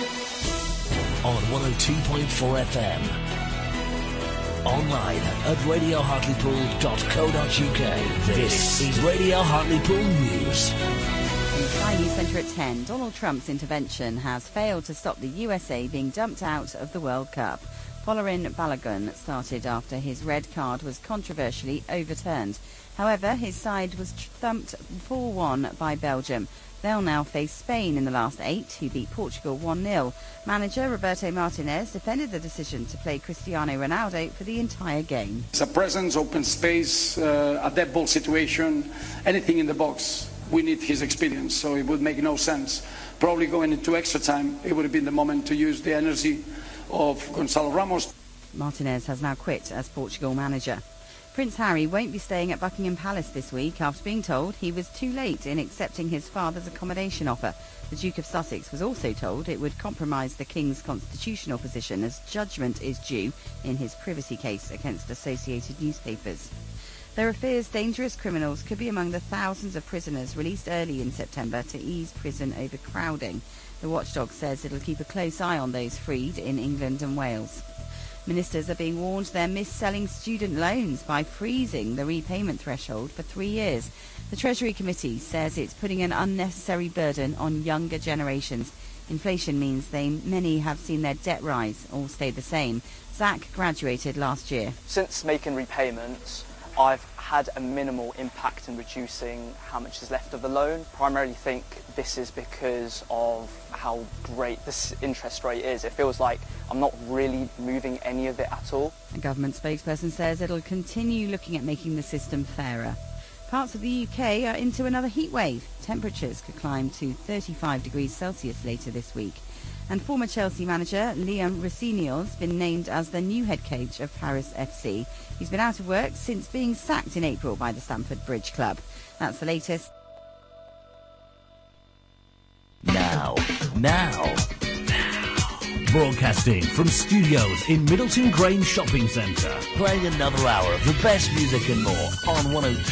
On 102.4 FM. Online at radiohartlepool.co.uk. This is Radio Hartlepool News. The Sky News Centre at 10. Donald Trump's intervention has failed to stop the USA being dumped out of the World Cup. Folarin Balogun started after his red card was controversially overturned. However, his side was thumped 4-1 by Belgium. They'll now face Spain in the last 8, who beat Portugal 1-0. Manager Roberto Martinez defended the decision to play Cristiano Ronaldo for the entire game. It's a presence, open space, a dead ball situation, anything in the box. We need his experience, so it would make no sense. Probably going into extra time, it would have been the moment to use the energy of Gonzalo Ramos. Martinez has now quit as Portugal manager. Prince Harry won't be staying at Buckingham Palace this week after being told he was too late in accepting his father's accommodation offer. The Duke of Sussex was also told it would compromise the King's constitutional position as judgment is due in his privacy case against Associated Newspapers. There are fears dangerous criminals could be among the thousands of prisoners released early in September to ease prison overcrowding. The watchdog says it'll keep a close eye on those freed in England and Wales. Ministers are being warned they're mis-selling student loans by freezing the repayment threshold for 3 years. The Treasury Committee says it's putting an unnecessary burden on younger generations. Inflation means many have seen their debt rise or stay the same. Zach graduated last year. Since making repayments, I've had a minimal impact in reducing how much is left of the loan. Primarily think this is because of how great this interest rate is. It feels like I'm not really moving any of it at all. A government spokesperson says it'll continue looking at making the system fairer. Parts of the UK are into another heat wave. Temperatures could climb to 35 degrees Celsius later this week. And former Chelsea manager Liam Rosenior's been named as the new head coach of Paris FC. He's been out of work since being sacked in April by the Stamford Bridge Club. That's the latest. Now. Broadcasting from studios in Middleton Grange Shopping Centre. Playing another hour of the best music and more on 102.